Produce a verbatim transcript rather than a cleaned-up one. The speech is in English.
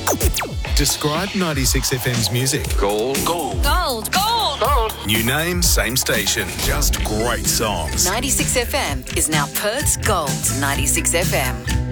Describe ninety-six F M's music. Gold. Gold. Gold. Gold. Gold. New name, same station. Just great songs. ninety-six F M is now Perth's Gold. ninety-six F M.